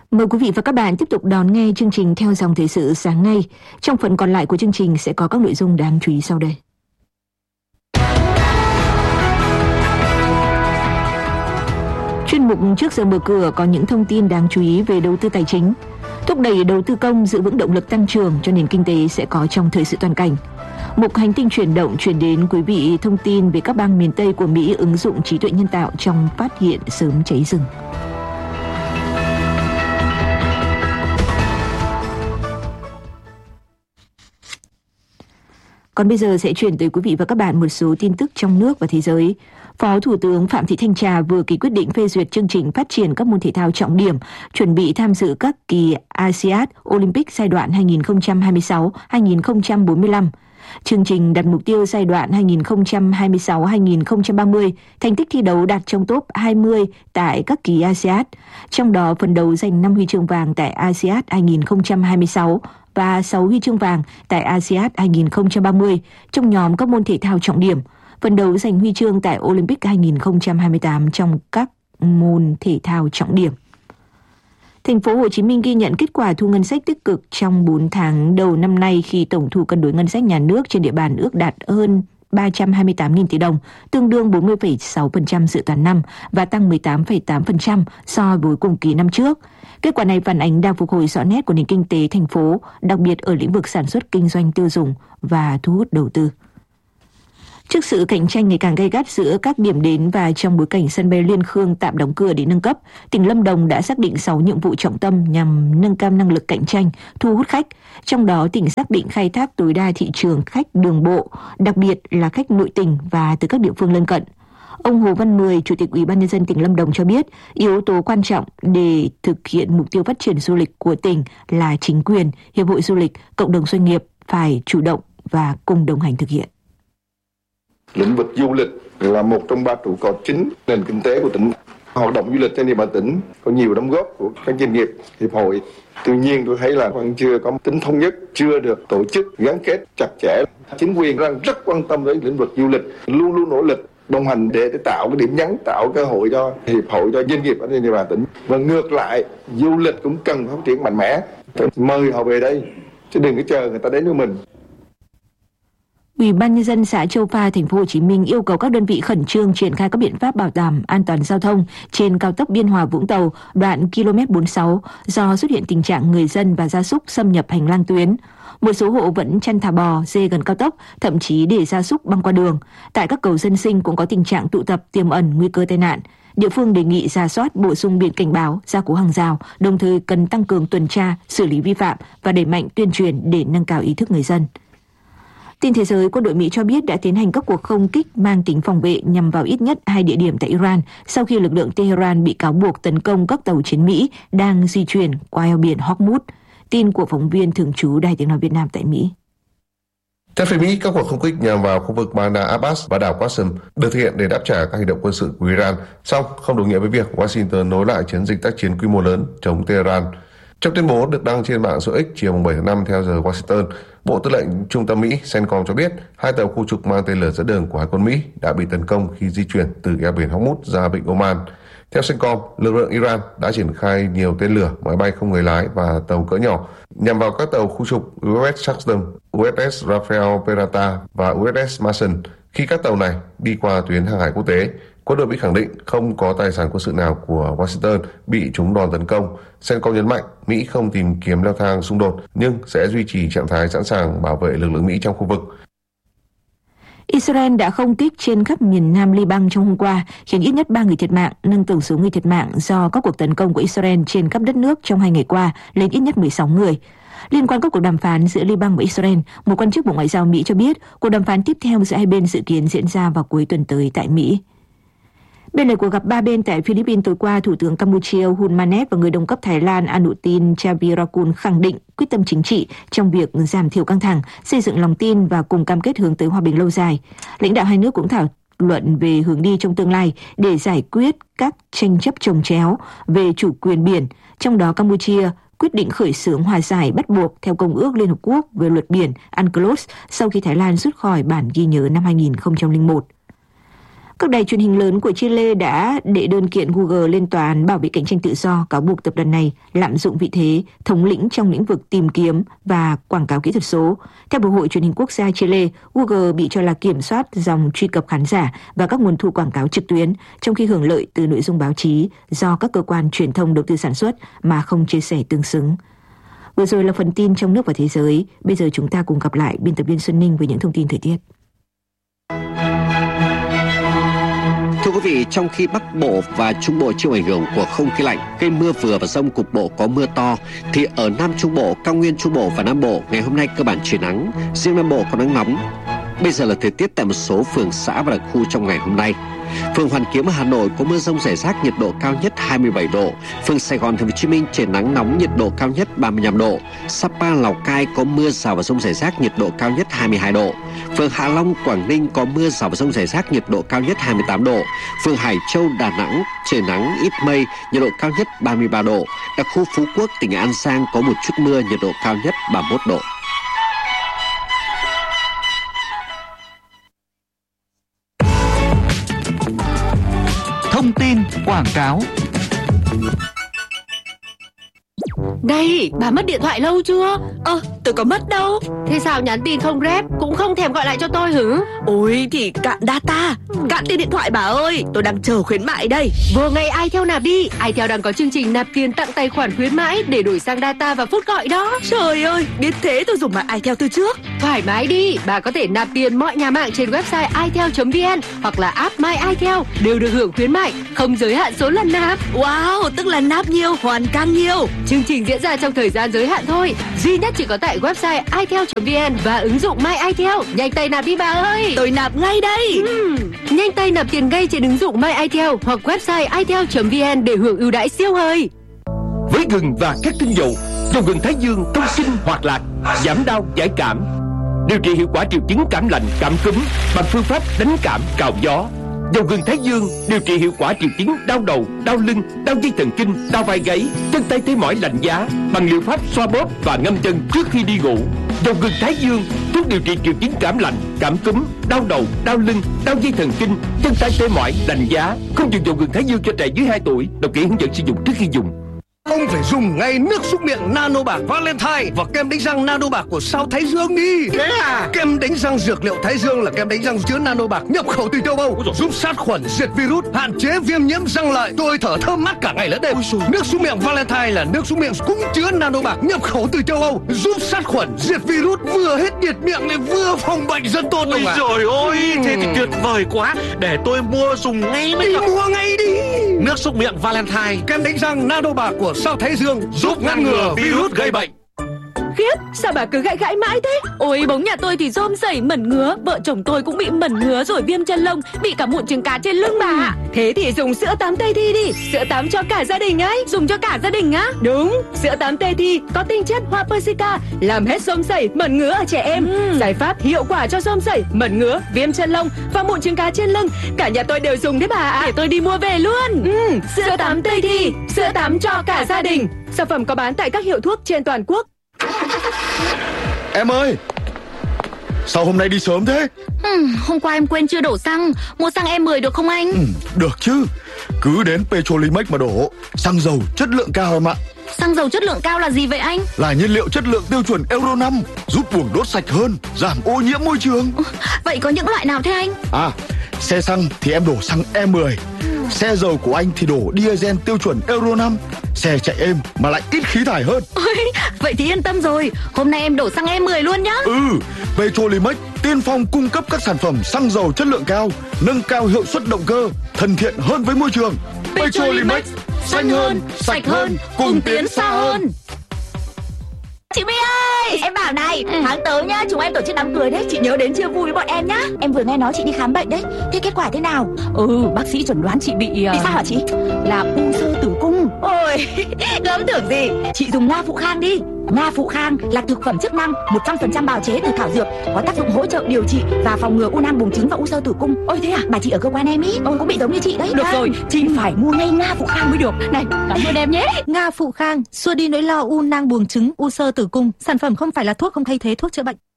Mời quý vị và các bạn tiếp tục đón nghe chương trình Theo dòng thời sự sáng nay. Trong phần còn lại của chương trình sẽ có các nội dung đáng chú ý sau đây. Chuyên mục Trước giờ mở cửa có những thông tin đáng chú ý về đầu tư tài chính. Thúc đẩy đầu tư công giữ vững động lực tăng trưởng cho nền kinh tế sẽ có trong thời sự toàn cảnh. Mục Hành tinh chuyển động chuyển đến quý vị thông tin về các bang miền Tây của Mỹ ứng dụng trí tuệ nhân tạo trong phát hiện sớm cháy rừng. Còn bây giờ sẽ chuyển tới quý vị và các bạn một số tin tức trong nước và thế giới. Phó Thủ tướng Phạm Thị Thanh Trà vừa ký quyết định phê duyệt chương trình phát triển các môn thể thao trọng điểm, chuẩn bị tham dự các kỳ ASEAN Olympic giai đoạn 2026-2045. Chương trình đặt mục tiêu giai đoạn 2026-2030, thành tích thi đấu đạt trong top 20 tại các kỳ ASEAN, trong đó phấn đấu giành 5 huy chương vàng tại ASEAN 2026 và 6 huy chương vàng tại ASEAN 2030 trong nhóm các môn thể thao trọng điểm, phấn đấu giành huy chương tại Olympic 2028 trong các môn thể thao trọng điểm. Thành phố Hồ Chí Minh ghi nhận kết quả thu ngân sách tích cực trong 4 tháng đầu năm nay khi tổng thu cân đối ngân sách nhà nước trên địa bàn ước đạt hơn 328.000 tỷ đồng, tương đương 40,6% dự toán năm và tăng 18,8% so với cùng kỳ năm trước. Kết quả này phản ánh đang phục hồi rõ nét của nền kinh tế thành phố, đặc biệt ở lĩnh vực sản xuất kinh doanh tiêu dùng và thu hút đầu tư. Trước sự cạnh tranh ngày càng gay gắt giữa các điểm đến và trong bối cảnh sân bay Liên Khương tạm đóng cửa để nâng cấp, tỉnh Lâm Đồng đã xác định 6 nhiệm vụ trọng tâm nhằm nâng cao năng lực cạnh tranh, thu hút khách. Trong đó, tỉnh xác định khai thác tối đa thị trường khách đường bộ, đặc biệt là khách nội tỉnh và từ các địa phương lân cận. Ông Hồ Văn Mười, Chủ tịch Ủy ban Nhân dân tỉnh Lâm Đồng cho biết, yếu tố quan trọng để thực hiện mục tiêu phát triển du lịch của tỉnh là chính quyền, hiệp hội du lịch, cộng đồng doanh nghiệp phải chủ động và cùng đồng hành thực hiện. Lĩnh vực du lịch là một trong 3 trụ cột chính nền kinh tế của tỉnh. Hoạt động du lịch trên địa bàn tỉnh có nhiều đóng góp của các doanh nghiệp, hiệp hội. Tuy nhiên tôi thấy là vẫn chưa có tính thống nhất, chưa được tổ chức gắn kết chặt chẽ. Chính quyền đang rất quan tâm đến lĩnh vực du lịch, luôn luôn nỗ lực đồng hành để tạo cái điểm nhấn, tạo cơ hội cho hiệp hội, cho doanh nghiệp ở trên địa bàn tỉnh. Và ngược lại, du lịch cũng cần phát triển mạnh mẽ. Mời họ về đây, chứ đừng có chờ người ta đến với mình. Ủy ban Nhân dân xã Châu Pha, Thành phố Hồ Chí Minh yêu cầu các đơn vị khẩn trương triển khai các biện pháp bảo đảm an toàn giao thông trên cao tốc Biên Hòa - Vũng Tàu, đoạn km 46 do xuất hiện tình trạng người dân và gia súc xâm nhập hành lang tuyến. Một số hộ vẫn chăn thả bò, dê gần cao tốc, thậm chí để gia súc băng qua đường. Tại các cầu dân sinh cũng có tình trạng tụ tập tiềm ẩn nguy cơ tai nạn. Địa phương đề nghị rà soát, bổ sung biển cảnh báo, gia cố hàng rào, đồng thời cần tăng cường tuần tra, xử lý vi phạm và đẩy mạnh tuyên truyền để nâng cao ý thức người dân. Tin thế giới, quân đội Mỹ cho biết đã tiến hành các cuộc không kích mang tính phòng vệ nhằm vào ít nhất 2 địa điểm tại Iran sau khi lực lượng Tehran bị cáo buộc tấn công các tàu chiến Mỹ đang di chuyển qua eo biển Hormuz. Tin của phóng viên thường trú Đài Tiếng nói Việt Nam tại Mỹ. Theo phía Mỹ, các cuộc không kích nhằm vào khu vực Bandar Abbas và đảo Qasem được thực hiện để đáp trả các hành động quân sự của Iran, song không đồng nghĩa với việc Washington nối lại chiến dịch tác chiến quy mô lớn chống Tehran. Trong tuyên bố được đăng trên mạng số X chiều 7 tháng 5 theo giờ Washington, Bộ Tư lệnh Trung tâm Mỹ CENTCOM cho biết 2 tàu khu trục mang tên lửa dẫn đường của Hải quân Mỹ đã bị tấn công khi di chuyển từ eo biển Hormuz ra vịnh Oman. Theo CENTCOM, lực lượng Iran đã triển khai nhiều tên lửa, máy bay không người lái và tàu cỡ nhỏ nhằm vào các tàu khu trục USS Saxton, USS Rafael Peralta và USS Mason. Khi các tàu này đi qua tuyến hàng hải quốc tế, quân đội Mỹ khẳng định không có tài sản quân sự nào của Washington bị trúng đòn tấn công. CENTCOM nhấn mạnh Mỹ không tìm kiếm leo thang xung đột nhưng sẽ duy trì trạng thái sẵn sàng bảo vệ lực lượng Mỹ trong khu vực. Israel đã không kích trên khắp miền Nam Liban trong hôm qua, khiến ít nhất 3 người thiệt mạng, nâng tổng số người thiệt mạng do các cuộc tấn công của Israel trên khắp đất nước trong 2 ngày qua lên ít nhất 16 người. Liên quan các cuộc đàm phán giữa Liban và Israel, một quan chức Bộ Ngoại giao Mỹ cho biết cuộc đàm phán tiếp theo giữa hai bên dự kiến diễn ra vào cuối tuần tới tại Mỹ. Bên lề cuộc gặp 3 bên tại Philippines tối qua, Thủ tướng Campuchia Hun Manet và người đồng cấp Thái Lan Anutin Charnvirakul khẳng định quyết tâm chính trị trong việc giảm thiểu căng thẳng, xây dựng lòng tin và cùng cam kết hướng tới hòa bình lâu dài. Lãnh đạo hai nước cũng thảo luận về hướng đi trong tương lai để giải quyết các tranh chấp chồng chéo về chủ quyền biển, trong đó Campuchia quyết định khởi xướng hòa giải bắt buộc theo Công ước Liên Hợp Quốc về luật biển UNCLOS sau khi Thái Lan rút khỏi bản ghi nhớ năm 2001. Các đài truyền hình lớn của Chile đã đệ đơn kiện Google lên tòa án bảo vệ cạnh tranh tự do, cáo buộc tập đoàn này lạm dụng vị thế thống lĩnh trong lĩnh vực tìm kiếm và quảng cáo kỹ thuật số. Theo Bộ Hội Truyền hình Quốc gia Chile, Google bị cho là kiểm soát dòng truy cập khán giả và các nguồn thu quảng cáo trực tuyến, trong khi hưởng lợi từ nội dung báo chí do các cơ quan truyền thông đầu tư sản xuất mà không chia sẻ tương xứng. Vừa rồi là phần tin trong nước và thế giới. Bây giờ chúng ta cùng gặp lại biên tập viên Xuân Ninh với những thông tin thời tiết. Thưa quý vị, trong khi Bắc Bộ và Trung Bộ chịu ảnh hưởng của không khí lạnh gây mưa vừa và dông, cục bộ có mưa to, thì ở Nam Trung Bộ, Cao Nguyên Trung Bộ và Nam Bộ ngày hôm nay cơ bản chuyển nắng, riêng Nam Bộ có nắng nóng. Bây giờ là thời tiết tại một số phường xã và đặc khu trong ngày hôm nay. Phường Hoàn Kiếm ở Hà Nội có mưa dông rải rác, nhiệt độ cao nhất 27 độ. Phường Sài Gòn, Thành phố Hồ Chí Minh trời nắng nóng, nhiệt độ cao nhất 35 độ. Sapa, Lào Cai có mưa rào và dông rải rác, nhiệt độ cao nhất 22 độ. Phường Hạ Long, Quảng Ninh có mưa rào và dông rải rác, nhiệt độ cao nhất 28 độ. Phường Hải Châu, Đà Nẵng trời nắng ít mây, nhiệt độ cao nhất 33 độ. Đặc khu Phú Quốc, tỉnh An Giang có một chút mưa, nhiệt độ cao nhất 31 độ. Thông tin quảng cáo. Đây, bà mất điện thoại lâu chưa? Tôi có mất đâu. Thế sao nhắn tin không rep, cũng không thèm gọi lại cho tôi hử? Ôi thì cạn data, cạn tiền điện thoại bà ơi. Tôi đang chờ khuyến mại đây. Vừa ngày iTel nạp đi. iTel đang có chương trình nạp tiền tặng tài khoản khuyến mãi để đổi sang data và phút gọi đó. Trời ơi, biết thế tôi dùng mạng iTel từ trước. Thoải mái đi, bà có thể nạp tiền mọi nhà mạng trên website itel.vn hoặc là app My iTel đều được hưởng khuyến mại, không giới hạn số lần nạp. Wow, tức là nạp nhiều, hoàn càng nhiều. Chương trình diễn ra trong thời gian giới hạn thôi, duy nhất chỉ có tại website itel.vn và ứng dụng My iTel. Nhanh tay nạp đi bà ơi. Tôi nạp ngay đây. Nhanh tay nạp tiền ngay trên ứng dụng My iTel hoặc website itel.vn để hưởng ưu đãi siêu hời. Với gừng và các tinh dầu, dầu gừng Thái Dương thông sinh hoạt lạc, giảm đau giải cảm, điều trị hiệu quả triệu chứng cảm lạnh, cảm cúm bằng phương pháp đánh cảm cào gió. Dầu gừng Thái Dương điều trị hiệu quả triệu chứng đau đầu, đau lưng, đau dây thần kinh, đau vai gáy, chân tay tê mỏi lạnh giá bằng liệu pháp xoa bóp và ngâm chân trước khi đi ngủ. Dầu gừng Thái Dương thuốc điều trị triệu chứng cảm lạnh, cảm cúm, đau đầu, đau lưng, đau dây thần kinh, chân tay tê mỏi lạnh giá. Không dùng dầu gừng Thái Dương cho trẻ dưới 2 tuổi. Đọc kỹ hướng dẫn sử dụng trước khi dùng. Ông phải dùng ngay nước súc miệng Nano Bạc Valentine và kem đánh răng Nano Bạc của sao Thái Dương đi. Thế à? Kem đánh răng dược liệu Thái Dương là kem đánh răng chứa Nano Bạc nhập khẩu từ châu Âu, giúp sát khuẩn, diệt virus, hạn chế viêm nhiễm răng lợi. Tôi thở thơm mát cả ngày lẫn đêm. Nước súc miệng Valentine là nước súc miệng cũng chứa Nano Bạc nhập khẩu từ châu Âu, giúp sát khuẩn, diệt virus, vừa hết nhiệt miệng lại vừa phòng bệnh rất tốt. Ôi trời ơi, thế thì tuyệt vời quá. Để tôi mua dùng ngay mới được. Mua ngay đi. Nước súc miệng Valentine, kem đánh răng Nano Bạc của sao Thái Dương giúp ngăn ngừa virus gây bệnh. Khiếp, sao bà cứ gãi gãi mãi thế? Ôi, bóng nhà tôi thì rôm rẩy mẩn ngứa. Vợ chồng tôi cũng bị mẩn ngứa rồi viêm chân lông, bị cả mụn trứng cá trên lưng bà. Thế thì dùng sữa tắm Tây Thi đi. Sữa tắm cho cả gia đình ấy. Dùng cho cả gia đình á? Đúng, sữa tắm Tây Thi có tinh chất hoa persica, làm hết rôm rẩy, mẩn ngứa ở trẻ em. Giải pháp hiệu quả cho rôm rẩy, mẩn ngứa, viêm chân lông và mụn trứng cá trên lưng. Cả nhà tôi đều dùng đấy bà ạ. Để tôi đi mua về luôn. Sữa tắm Tây Thi, sữa tắm cho cả gia đình. Sản phẩm có bán tại các hiệu thuốc trên toàn quốc. Em ơi, sao hôm nay đi sớm thế? Hôm qua em quên chưa đổ xăng. Mua xăng E10 được không anh? Được chứ. Cứ đến Petrolimex mà đổ. Xăng dầu chất lượng cao em ạ. Xăng dầu chất lượng cao là gì vậy anh? Là nhiên liệu chất lượng tiêu chuẩn Euro 5, giúp buồng đốt sạch hơn, giảm ô nhiễm môi trường. Vậy có những loại nào thế anh? Xe xăng thì em đổ xăng E10. Xe dầu của anh thì đổ diesel tiêu chuẩn Euro 5. Xe chạy êm mà lại ít khí thải hơn. Vậy thì yên tâm rồi. Hôm nay em đổ xăng E10 luôn nhá. Petrolimex tiên phong cung cấp các sản phẩm xăng dầu chất lượng cao, nâng cao hiệu suất động cơ, thân thiện hơn với môi trường. Petrolimex, xanh hơn, sạch hơn, cùng tiến xa hơn. Chị My ơi, em bảo này, tháng tới nhá, chúng em tổ chức đám cưới đấy, chị nhớ đến chia vui với bọn em nhá. Em vừa nghe nói chị đi khám bệnh đấy, thế kết quả thế nào? Bác sĩ chẩn đoán chị bị sao hả chị? Là u xơ tử cung. Ôi, gớm tưởng gì. Chị dùng Nga Phụ Khang đi. Nga Phụ Khang là thực phẩm chức năng 100% bào chế từ thảo dược, có tác dụng hỗ trợ điều trị và phòng ngừa u nang buồng trứng và u xơ tử cung. Ôi thế à? Bà chị ở cơ quan em ý, cũng bị giống như chị đấy. Được rồi, chị phải mua ngay Nga Phụ Khang mới được. Này, cảm ơn em nhé. Nga Phụ Khang xua đi nỗi lo u nang buồng trứng, u xơ tử cung. Sản phẩm không phải là thuốc, không thay thế thuốc chữa bệnh.